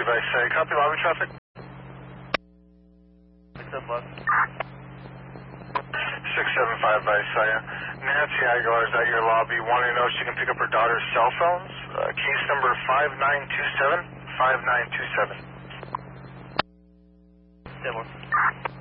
by Saya. Copy lobby traffic. 675 by Saya. Nancy Aguilar is at your lobby wanting to know if she can pick up her daughter's cell phones. Case number 5927. 5927. 10-1.